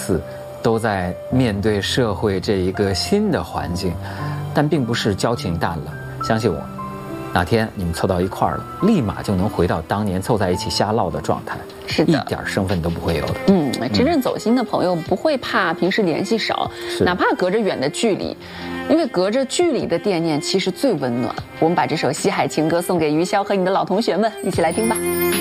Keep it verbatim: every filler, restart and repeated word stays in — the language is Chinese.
次都在面对社会这一个新的环境，但并不是交情淡了。相信我，哪天你们凑到一块儿了，立马就能回到当年凑在一起瞎唠的状态， 是的， 一点身份都不会有的。 嗯，真正走心的朋友不会怕平时联系少，哪怕隔着远的距离，因为隔着距离的惦念其实最温暖。我们把这首《西海情歌》送给余潇和你的老同学们，一起来听吧。